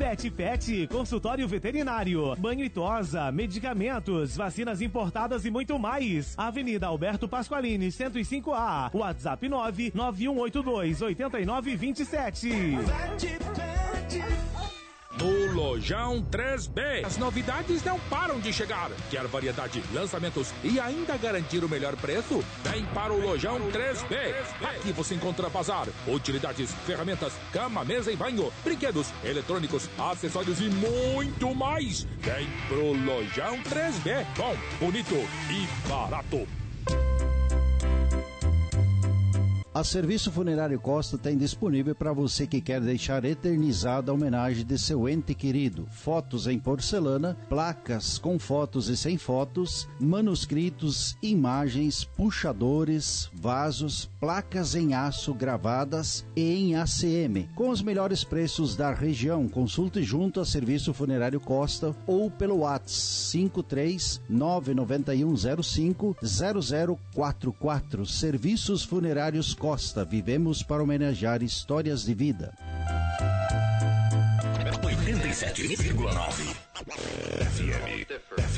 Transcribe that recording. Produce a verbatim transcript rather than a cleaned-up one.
Pet Pet, consultório veterinário, banho e tosa, medicamentos, vacinas importadas e muito mais. Avenida Alberto Pasqualini, cento e cinco A. WhatsApp nove nove um oito dois oito nove dois sete. No Lojão três B, as novidades não param de chegar. Quer variedade, lançamentos e ainda garantir o melhor preço? Vem para o Lojão três B. Aqui você encontra bazar, utilidades, ferramentas, cama, mesa e banho, brinquedos, eletrônicos, acessórios e muito mais. Vem pro Lojão três B. Bom, bonito e barato. A Serviço Funerário Costa tem disponível para você que quer deixar eternizada a homenagem de seu ente querido. Fotos em porcelana, placas com fotos e sem fotos, manuscritos, imagens, puxadores, vasos, placas em aço gravadas e em A C M. Com os melhores preços da região, consulte junto a Serviço Funerário Costa ou pelo WhatsApp cinco três nove nove um zero cinco zero zero quatro quatro. Serviços Funerários Costa, vivemos para homenagear histórias de vida. oitenta e sete vírgula nove F M.